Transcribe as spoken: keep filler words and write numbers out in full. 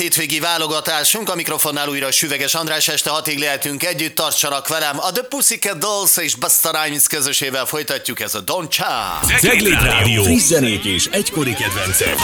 Hétvégi válogatásunk, a mikrofonnál újra Süveges András, este hatig lehetünk együtt, tartsanak velem. A The Pussycat Dolls és Busta Rhymes közösével folytatjuk, ez a Don't Cha. Cegléd Rádió, friss zenék és egykori kedvencek.